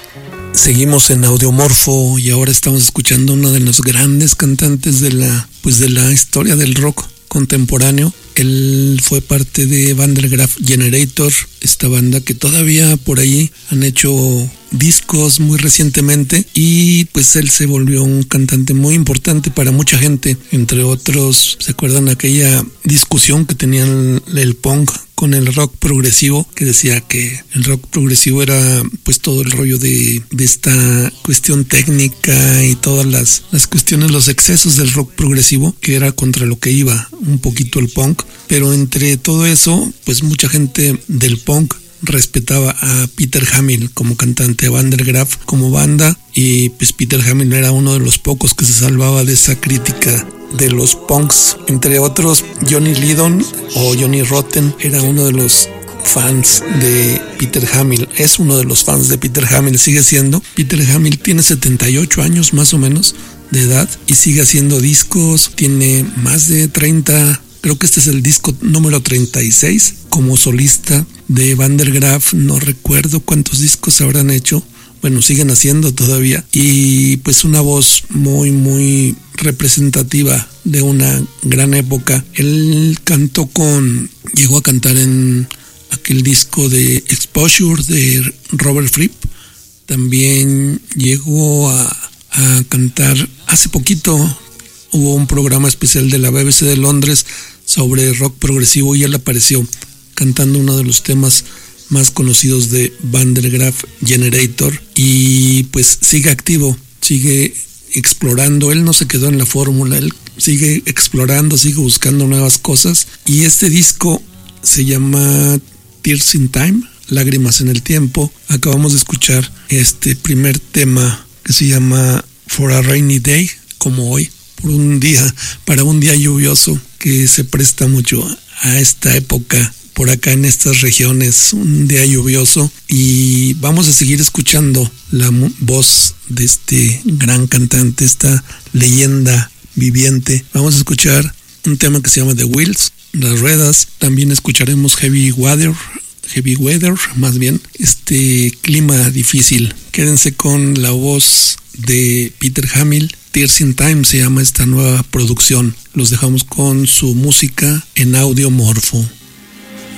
Seguimos en Audiomorfo y ahora estamos escuchando uno de los grandes cantantes de la historia del rock contemporáneo. Él fue parte de Van der Graaf Generator, esta banda que todavía por ahí han hecho discos muy recientemente, y pues él se volvió un cantante muy importante para mucha gente. Entre otros, ¿se acuerdan aquella discusión que tenían el punk con el rock progresivo? Que decía que el rock progresivo era pues todo el rollo de esta cuestión técnica y todas las cuestiones, los excesos del rock progresivo, que era contra lo que iba un poquito el punk. Pero entre todo eso, pues mucha gente del punk respetaba a Peter Hamill como cantante, a Van der Graaf como banda, y pues Peter Hamill era uno de los pocos que se salvaba de esa crítica de los punks. Entre otros, Johnny Lydon o Johnny Rotten era uno de los fans de Peter Hamill, es uno de los fans de Peter Hamill, sigue siendo. Peter Hamill tiene 78 años más o menos de edad y sigue haciendo discos, tiene más de 30, creo que este es el disco número 36 como solista de Van der Graaf. No recuerdo cuántos discos habrán hecho, bueno, siguen haciendo todavía, y pues una voz muy muy representativa de una gran época. Él llegó a cantar en aquel disco de Exposure de Robert Fripp, también llegó a cantar hace poquito. Hubo un programa especial de la BBC de Londres sobre rock progresivo y él apareció cantando uno de los temas más conocidos de Van der Graaf Generator, y pues sigue activo, sigue explorando. Él no se quedó en la fórmula, él sigue explorando, sigue buscando nuevas cosas, y este disco se llama Tears in Time, Lágrimas en el Tiempo. Acabamos de escuchar este primer tema que se llama For a Rainy Day, como hoy, para un día lluvioso que se presta mucho a esta época por acá en estas regiones, un día lluvioso. Y vamos a seguir escuchando la voz de este gran cantante, esta leyenda viviente. Vamos a escuchar un tema que se llama The Wheels, las ruedas. También escucharemos Heavy Weather, más bien, este clima difícil. Quédense con la voz de Peter Hamill. Tears in Time se llama esta nueva producción. Los dejamos con su música en Audiomorfo.